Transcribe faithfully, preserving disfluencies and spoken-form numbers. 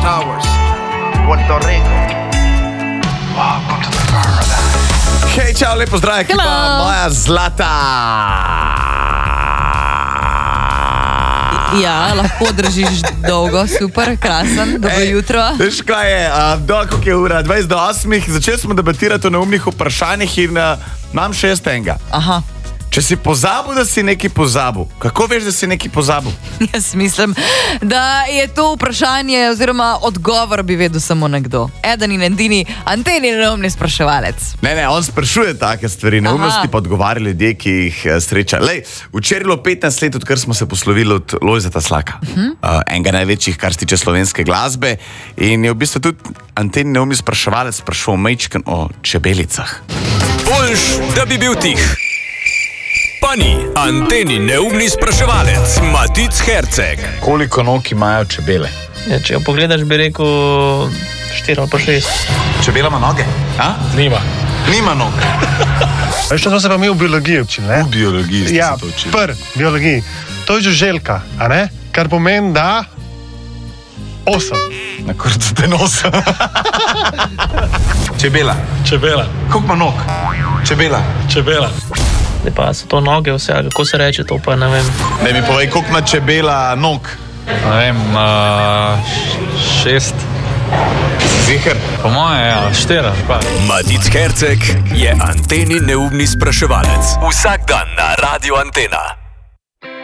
Towers, Puerto Rico. Welcome to the paradise. Hej, čau, lepo zdrav, ekipa, moja zlata. Ja, lahko držiš dolgo, super, krasen, dobro jutro. Veš, kaj je, uh, dolgo je ura, dvajset do osmih, začeli smo debatirati o neumnih vprašanjih in uh, imam še jaz enega. Aha. Če si pozabil, da si nekaj pozabil, kako veš, da si nekaj pozabil? Jaz mislim, da je to vprašanje oziroma odgovor bi vedel samo nekdo. Eden in edini Anteni neumni spraševalec. Ne, ne, on sprašuje take stvari, neumnosti pa odgovarja ljudje, ki jih uh, sreča. Lej, včeraj je bilo petnajst let, odkar smo se poslovili od Lojzeta Slaka, uh -huh. uh, enega največjih, kar se tiče slovenske glasbe, in je v bistvu tudi Anteni neumni spraševalec sprašoval majčken o čebelicah. Boljš, da bi bil tih. Pa ni Anteni neumni spraševalec Matic Herceg. Koliko nog imajo čebele? Ja, če jo pogledaš, bi rekel štiri ali pa šest. Čebela ima noge? A? Nima. Nima nog. Veš, to se pa mi v biologiji učili, ne? V biologiji ste ja, se to učili. Pr, biologiji. To je žuželka, a ne? Kar pomeni, da osem. Na kurcu te nosa. Čebela. Čebela. Koliko ima nog? Čebela. Čebela. Zdaj pa so to noge vse, kako se reče, to pa ne vem. Ne mi povej, koliko ima čebela nog? Ne vem, uh, šest. Ziher? Po moje, ja, štiri. Matic Herceg je Anteni neumni spraševalec. Vsak dan na Radio Antena.